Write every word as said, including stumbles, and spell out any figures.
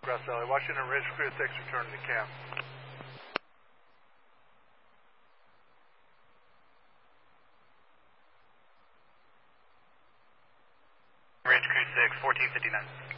Grasselli, Washington Ridge Crew six, returning to camp. Ridge Crew six, fourteen fifty-nine.